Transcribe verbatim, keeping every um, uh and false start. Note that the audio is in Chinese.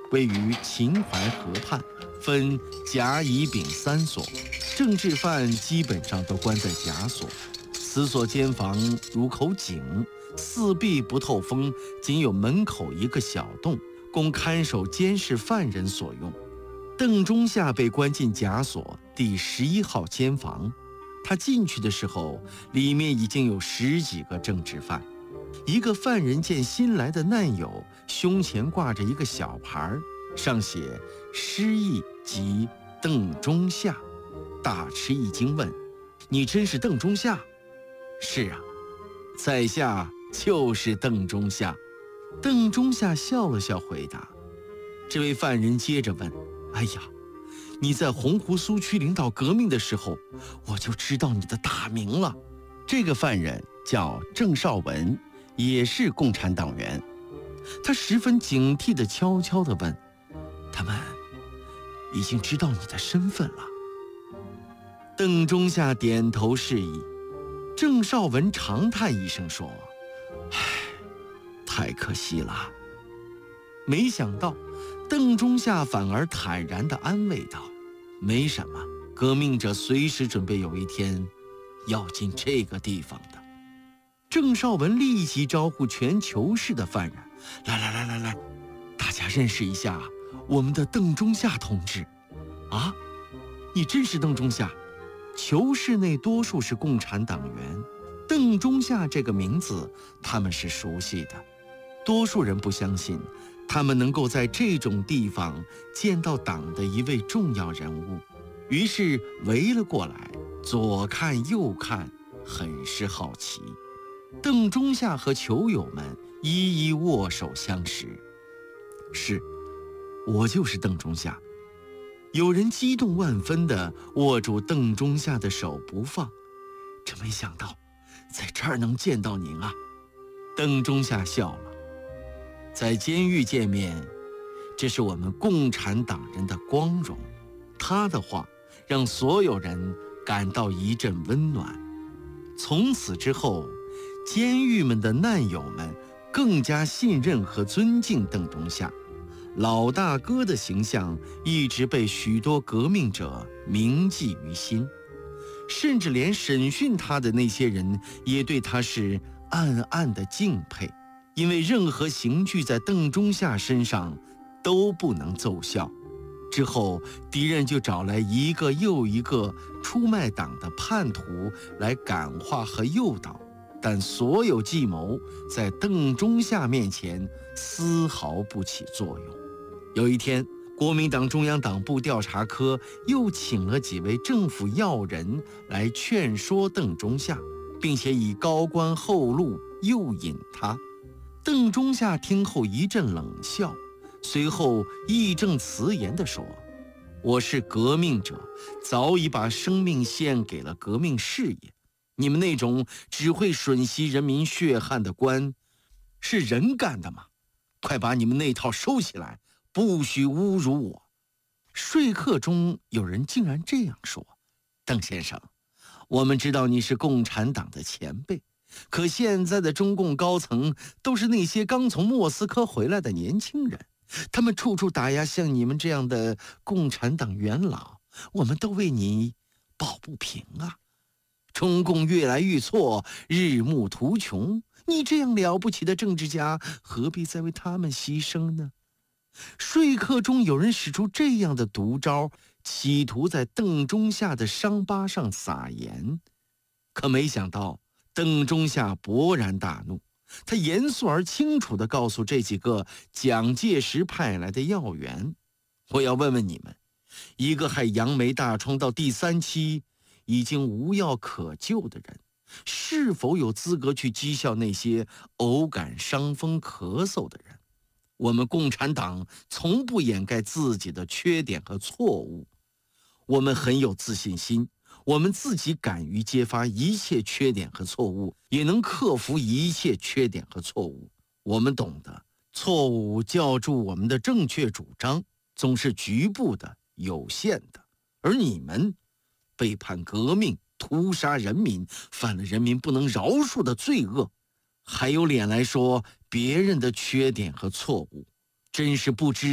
位于秦淮河畔，分甲、乙、丙三所，政治犯基本上都关在甲所。此所监房如口井，四壁不透风，仅有门口一个小洞，供看守监视犯人所用。邓中夏被关进甲所第十一号监房，他进去的时候，里面已经有十几个政治犯。一个犯人见新来的难友，胸前挂着一个小牌，上写失忆及邓中夏，大吃一惊，问：“你真是邓中夏？”“是啊，在下就是邓中夏。”邓中夏笑了笑回答。这位犯人接着问：“哎呀，你在洪湖苏区领导革命的时候，我就知道你的大名了。”这个犯人叫郑绍文，也是共产党员。他十分警惕地悄悄地问：“他们已经知道你的身份了？”邓中夏点头示意。郑绍文长叹一声说：“唉，太可惜了。”没想到邓中夏反而坦然地安慰道：“没什么，革命者随时准备有一天要进这个地方的。”郑绍文立即招呼全囚室的犯人：“来来来来来，大家认识一下我们的邓中夏同志。”“啊，你真是邓中夏？”囚室内多数是共产党员，邓中夏这个名字他们是熟悉的。多数人不相信他们能够在这种地方见到党的一位重要人物，于是围了过来，左看右看，很是好奇。邓中夏和囚友们一一握手相识。“是，我就是邓中夏。”有人激动万分地握住邓中夏的手不放。“真没想到在这儿能见到您啊！”邓中夏笑了。“在监狱见面，这是我们共产党人的光荣。”他的话让所有人感到一阵温暖。从此之后，监狱们的难友们更加信任和尊敬邓中夏。老大哥的形象一直被许多革命者铭记于心，甚至连审讯他的那些人也对他是暗暗的敬佩，因为任何刑具在邓中夏身上都不能奏效。之后，敌人就找来一个又一个出卖党的叛徒来感化和诱导，但所有计谋在邓中夏面前丝毫不起作用。有一天，国民党中央党部调查科又请了几位政府要人来劝说邓中夏，并且以高官厚禄诱引他。邓中夏听后一阵冷笑，随后义正辞严地说：“我是革命者，早已把生命献给了革命事业。你们那种只会吮吸人民血汗的官，是人干的吗？快把你们那套收起来，不许侮辱我！”说客中有人竟然这样说：“邓先生，我们知道你是共产党的前辈，可现在的中共高层都是那些刚从莫斯科回来的年轻人，他们处处打压像你们这样的共产党元老，我们都为你抱不平啊！中共越来越错，日暮途穷，你这样了不起的政治家，何必再为他们牺牲呢？”说客中有人使出这样的毒招，企图在邓中夏的伤疤上撒盐。可没想到邓中夏勃然大怒，他严肃而清楚地告诉这几个蒋介石派来的要员：“我要问问你们，一个害杨梅大疮到第三期已经无药可救的人，是否有资格去讥笑那些偶感伤风咳嗽的人？我们共产党从不掩盖自己的缺点和错误，我们很有自信心，我们自己敢于揭发一切缺点和错误，也能克服一切缺点和错误。我们懂得错误叫住我们的正确主张总是局部的、有限的，而你们背叛革命，屠杀人民，犯了人民不能饶恕的罪恶，还有脸来说别人的缺点和错误，真是不知